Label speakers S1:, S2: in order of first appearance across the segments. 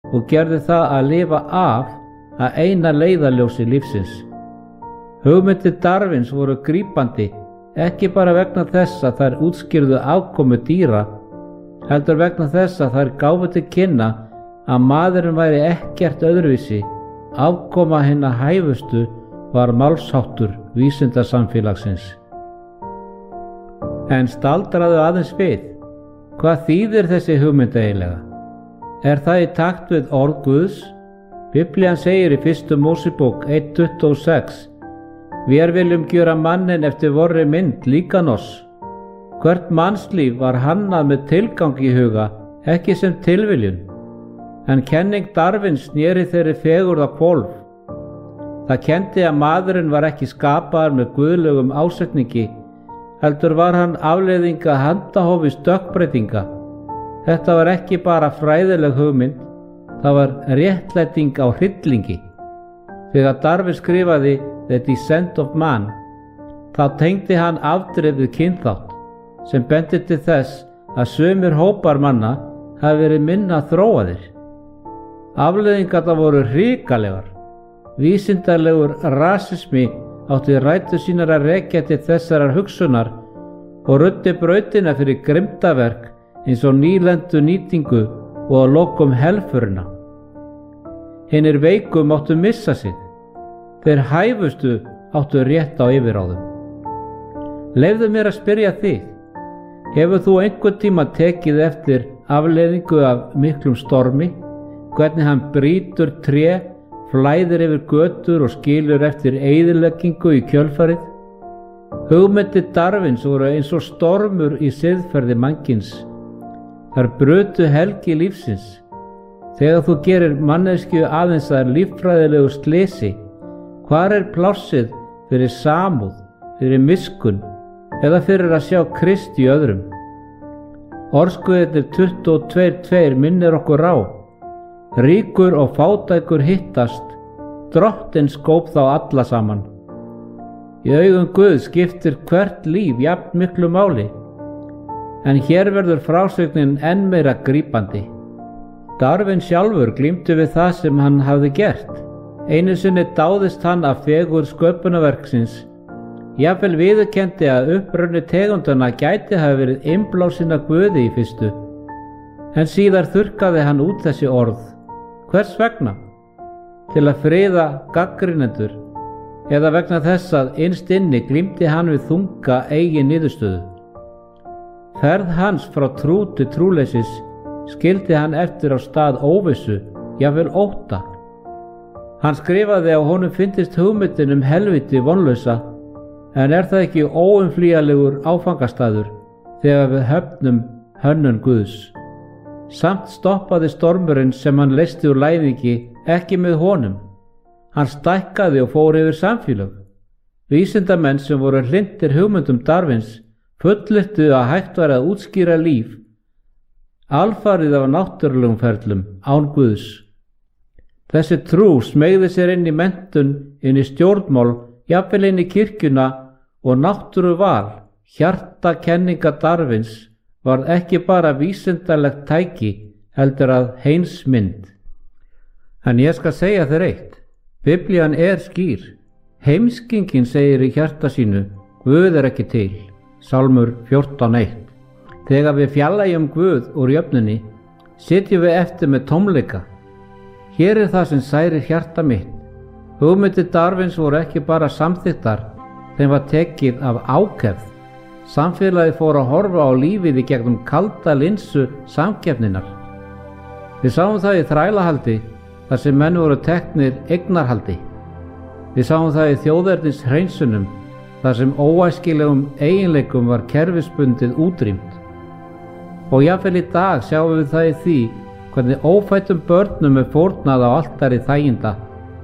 S1: og gerði það að lifa af að eina leiðarljósi lífsins. Hugmyndir Darwins voru grípandi, ekki bara vegna þess að þær útskýrðu afkomu dýra, heldur vegna þess að þær gáfu til kynna að maðurinn væri ekkert öðruvísi. Afkoma hinna hæfustu var málsháttur vísindasamfélagsins. En staldraðu aðeins við. Hvað þýðir þessi hugmynd eiginlega? Er það í takt við orð Guðs? Biblían segir í 1. Mósebók 1:26: Vér viljum gjöra manninn eftir vorri mynd líkan oss. Hvert mannslíf var hannað með tilgang í huga, ekki sem tilviljun. En kenning Darwins sneri þeirri fegurð á hvolf. Það kenndi að maðurinn var ekki skapaður með guðlegum ásetningi, heldur var hann afleiðing af handahófi stökkbreytinga. Þetta var ekki bara fræðileg hugmynd, það var réttlæting á hryllingi. Þegar Darwin skrifaði The Descent of Man, þá tengdi hann afdrif við kynþátt, sem bendi til þess að sumir hópar manna hafi verið minna þróaðir. Afleiðingarnar voru hrikalegar. Vísindalegur rasismi átti rætur sínar að rekja til þessarar hugsunar og ruddi brautina fyrir grimmdaverk eins og nýlendu nýtingu og að lokum helförina. Hinir veiku máttu missa sig. Þeir hæfustu áttu rétt á yfirráðum. Leyfðu mér að spyrja þig, hefur þú einhvern tíma tekið eftir afleiðingu af miklum stormi, hvernig hann brýtur tré, flæðir yfir götur og skilur eftir eyðileggingu í kjölfarið? Hugmyndir Darwins voru eins og stormur í siðferði mannkins. Þær brutu helgi lífsins. Þegar þú gerir manneskju aðeins að líffræðilegu slysi, hvar er plássið fyrir samúð, fyrir miskunn eða fyrir að sjá Krist í öðrum? Orðskuðirnir 22:2 minnir okkur á: ríkur og fátækur hittast, Drottinn skóp þá alla saman. Í augum Guðs skiptir hvert líf jafn miklu máli, en hér verður frásögnin enn meira grípandi. Darwin sjálfur glímdi við það sem hann hafði gert. Einu sinni dáðist hann af fegurð sköpunarverksins, jafnvel viðurkenndi að uppruni tegundana gæti hafa verið innblásin af Guði í fyrstu, en síðar þurrkaði hann út þessi orð. Hvers vegna? Til að friða gagnrýnendur, eða vegna þess að innst inni glímdi hann við þunga eigin niðurstöðu. Ferð hans frá trú til trúleysis skildi hann eftir á stað óvissu, jafnvel ótta. Hann skrifaði að honum fyndist hugmyndin helviti vonlausa, en er það ekki óumflýjanlegur áfangastaður þegar við höfnum hönnun Guðs? Samt stoppaði stormurinn sem hann leysti úr læðingi ekki með honum. Hann stækkaði og fór yfir samfélög. Vísindamenn sem voru hlynntir hugmyndum Darwins fullyrtu að hægt var að útskýra líf alfarið af náttúrulegum ferlum án Guðs. Þessi trú smeygði sér inn í menntun, inn í stjórnmál, jafnvel inn í kirkjuna og náttúruval. Hjartakenninga Darwins var ekki bara vísindalegt tæki, heldur að heimsmynd. En ég skal segja þér eitt, Biblían er skýr. Heimskingin segir í hjarta sínu: Guð er ekki til. Sálmur 14:1. Þegar við fjarlægjum Guð úr jöfnunni, sitjum við eftir með tómleika. Hér er það sem særir hjarta mitt. Hugmyndir Darwins voru ekki bara samþykktar, þeim var tekið af ákefð. Samfélagið fór að horfa á lífið í gegnum kalda linsu samkeppninnar. Við sáum það í þrælahaldi, þar sem menn voru teknir eignarhaldi. Við sáum það í þjóðernis hreinsunum, þar sem óæskilegum eiginleikum var kerfisbundið útrýmt. Og jafnvel í dag sjáum við það í því hvernig ófættum börnum er fórnað á altari þæginda.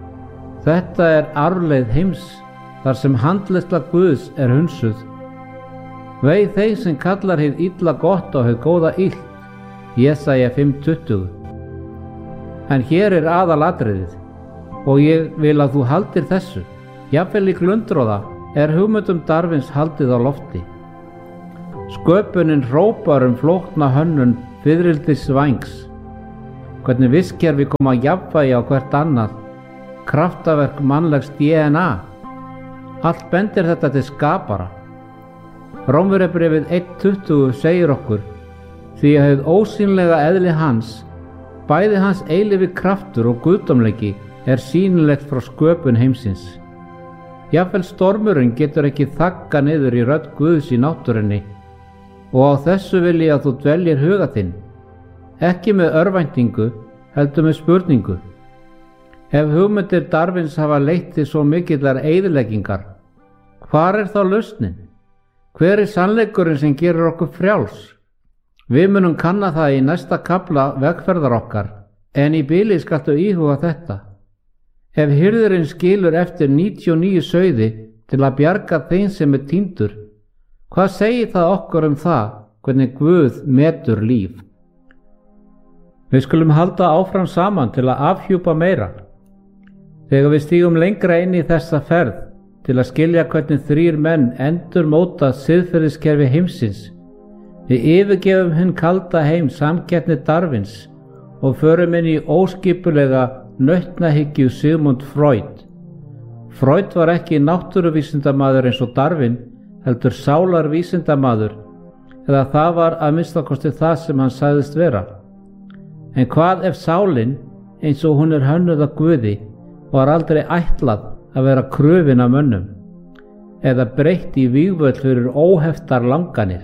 S1: Þetta er arfleið heims, þar sem handleiðsla Guðs er hunsuð. Vei þeim sem kallar hið illa gott og hið góða illt. Jesaja 5:20. En hér er aðalatriðið, og ég vil að þú haldir þessu. Jafnvel í glundroða er hugmyndum Darwins haldið á lofti. Sköpunin hrópar flókna hönnun fiðrildis vængs. hvernig vistkerfi koma að jafnvægi á hvert annað, kraftaverk mannlegs DNA. Allt bendir þetta til skapara. Rómverjabréfið 1:20 segir okkur: því að hið ósýnilega eðli hans, bæði hans eilífi kraftur og guðdómleiki, er sýnilegt frá sköpun heimsins. Jafnvel stormurinn getur ekki þagga niður í rödd Guðs í náttúrunni, og á þessu vil ég að þú dveljir huga þinn, ekki með örvæntingu, heldur með spurningu. Ef hugmyndir Darwins hafa leitt til svo mikillar eyðileggingar, hvar er þá lausnin? Hver er sannleikurinn sem gerir okkur frjáls? Við munum kanna það í næsta kafla vegferðar okkar, en í bili skaltu íhuga þetta. Ef hirðurinn skilur eftir 99 sauði til að bjarga þeim sem er týndur, hvað segir það okkur það, hvernig Guð metur líf? Við skulum halda áfram saman til að afhjúpa meira. Þegar við stígum lengra inn í þessa ferð til að skilja hvernig 3 menn endur móta siðferðiskerfi heimsins, við yfirgefum hinn kalda heim samkeppni Darwins og förum inn í óskipulega nautnahyggju Sigmund Freud. Freud var ekki náttúruvísindamaður eins og Darwin, heldur sálarvísindamaður, eða það var að minnstakosti það sem hann sagðist vera. En hvað ef sálin, eins og hún er hönnuð af Guði, var aldrei ætlað að vera krufin af mönnum, eða breytt í vígvöll fyrir óheftar langanir?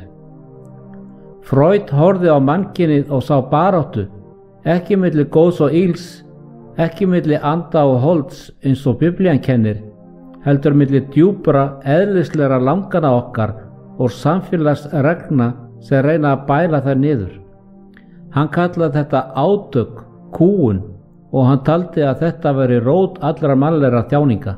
S1: Freud horfði á mannkynið og sá baráttu, ekki milli góðs og ills, ekki milli anda og holds eins og Biblían kennir, heldur milli djúpra, eðlislegra langana okkar og samfélagsregna sem reyna að bæla þær niður. Hann kallaði þetta átök, kúgun, og hann taldi að þetta veri rót allra mannlegra þjáninga.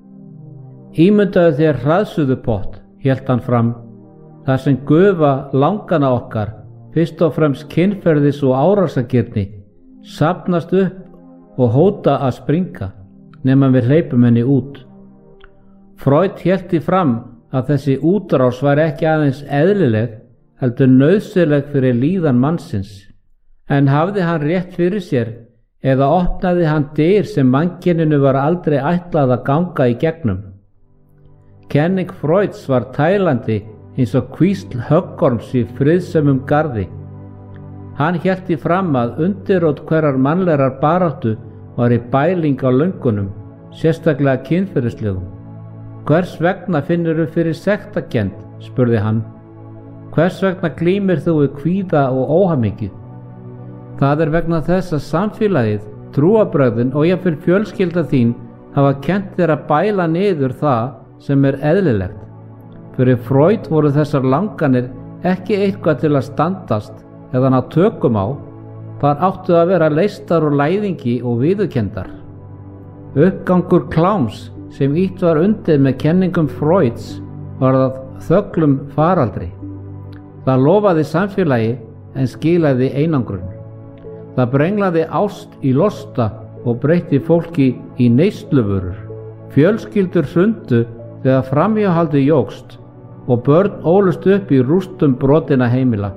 S1: Ímyndaðu þér hraðsuðupott, hélt hann fram, þar sem gufa langana okkar, fyrst og fremst kynferðis og árásagirni, safnast upp og hóta að springa, nema við hleypum henni út. Freud hélt því fram að þessi útrás væri ekki aðeins eðlileg, heldur nauðsynleg fyrir líðan mannsins. En hafði hann rétt fyrir sér, eða opnaði hann dyr sem mannkyninu var aldrei ætlað að ganga í gegnum? Kenning Freuds var tælandi eins og kvísl höggorms í friðsömmum garði. Hann hélt því fram að undirrót hverrar mannlegar baráttu var í bæling á löngunum, sérstaklega kynferðislegum. Hvers vegna finnurðu fyrir sektarkennd, spurði hann. Hvers vegna glímir þú við kvíða og óhamingju? Það er vegna þess að samfélagið, trúarbrögðin og jafnvel fjölskylda þín hafa kennt þér að bæla niður það sem er eðlilegt. Fyrir Freud voru þessar langanir ekki eitthvað til að standast eða ná tökum á, þar áttu að vera leystar úr læðingi og viðurkenndar. Uppgangur kláms sem ítt var undir með kenningum Freuds var það þöglum faraldri. Það lofaði samfélagi en skilaði einangrun. Það brenglaði ást í losta og breytti fólki í neysluvörur. Fjölskyldur hrundu þegar framhjáhaldi jókst og börn ólust upp í rústum brotinna heimila.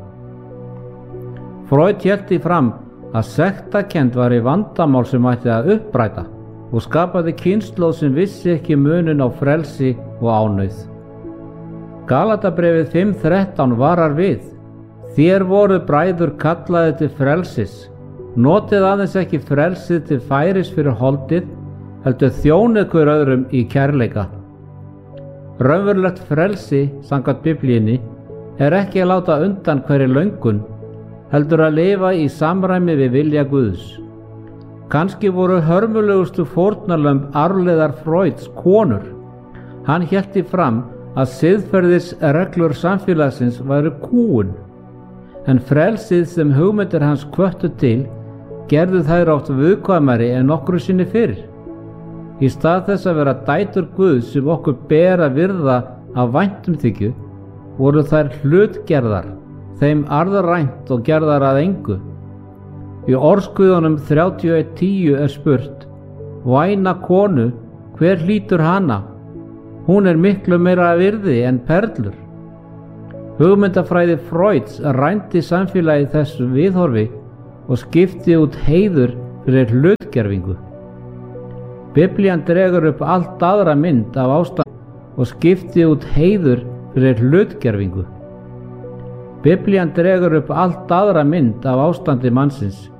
S1: Freud hélt því fram að sektarkennd var í vandamál sem ætti að uppræta og skapaði kynslóð sem vissi ekki munun á frelsi og ánauð. Galatabréfið 5:13 varar við: þér voru bræður kallaði til frelsis, notið aðeins ekki frelsið til færis fyrir holdið, heldur þjónið hver öðrum í kærleika. Raunverulegt frelsi, samkvæmt Biblíunni, er ekki að láta undan hverri löngun, heldur að lifa í samræmi við vilja Guðs. Kannski voru hörmulegustu fórnarlömb arfleifðar Freuds konur. Hann hélt því fram að siðferðisreglur samfélagsins væru kúgun, en frelsið sem hugmyndir hans hvöttu til gerðu þær oft viðkvæmari en nokkru sinni fyrr. Í stað þess að vera dætur Guðs sem okkur ber að virða af væntumþykju, voru þær hlutgerðar, þeim arðrænt og gerðar að engu. Í Orðsguðunum 31:10 er spurt: væna konu, hver hlýtur hana? Hún er miklu meira virði en perlur. Hugmyndafræði Freuds rænti samfélagið þessu viðhorfi og skipti út heiður fyrir hlutgerfingu. Biblían dregur upp allt aðra mynd af ástandi og skipti út heiður fyrir hlutgerfingu. Biblían dregur upp allt aðra mynd af ástandi mannsins